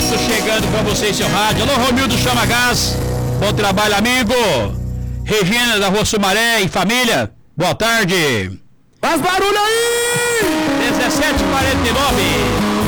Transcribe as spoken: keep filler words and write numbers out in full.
Romildo chegando pra você em seu rádio. Alô, Romildo Chama Gás. Bom trabalho, amigo. Regina da Rua Sumaré e família. Boa tarde. Faz barulho aí! dezessete e quarenta e nove.